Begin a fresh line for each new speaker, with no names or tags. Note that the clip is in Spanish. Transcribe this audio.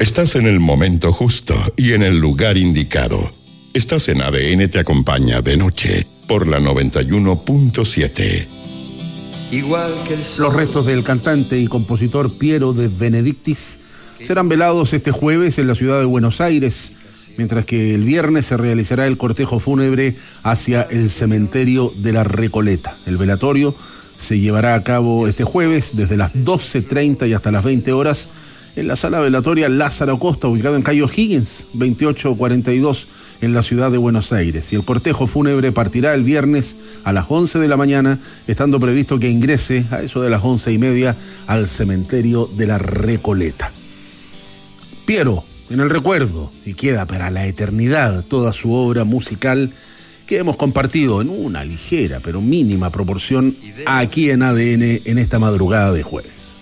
Estás en el momento justo y en el lugar indicado. Estás en ADN Te Acompaña de noche por la 91.7.
Igual que el sol.
Los restos del cantante y compositor Piero de Benedictis serán velados este jueves en la ciudad de Buenos Aires, mientras que el viernes se realizará el cortejo fúnebre hacia el cementerio de la Recoleta. El velatorio se llevará a cabo este jueves desde las 12:30 y hasta las 20 horas en la sala velatoria Lázaro Costa, ubicada en calle O'Higgins, 2842, en la ciudad de Buenos Aires. Y el cortejo fúnebre partirá el viernes a las 11 de la mañana, estando previsto que ingrese a eso de las 11:30 al cementerio de la Recoleta. Piero, en el recuerdo, y queda para la eternidad toda su obra musical que hemos compartido en una ligera pero mínima proporción aquí en ADN en esta madrugada de jueves.